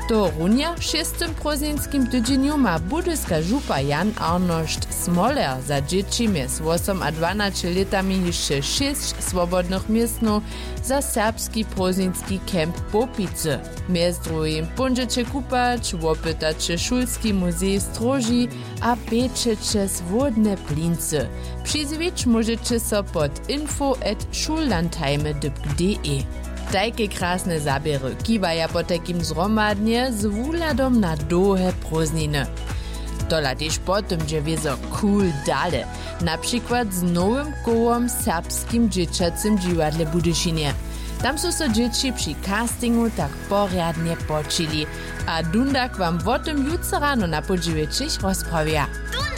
To runia w 6. prozinskim tydzieniu ma budyska župa Jan Arnošt Smoler za dzieci mjez 8 a 12 letami jeszcze 6 swobodnych miestnów za serbski prozinski kemp Popice. Mjez drugim pójdziecie kupać, łopytacie szulski muzej stroži a pieczecie swodne plince. Przyzwać możecie so pod info@schullandheime.de. Tajke krasne zaběry kiwaja po takim zromadnie z wuladom na dłuhe prózdniny. Tola też potem dźe wiezo cool dale, na przykład z nowym kołom serbskim dzieciacym dziwadle Budyszynie. Tam są so dzieci przy castingu tak porядnie počili, a Dundak wam o tym jutro rano na podziwieczich rozprawia.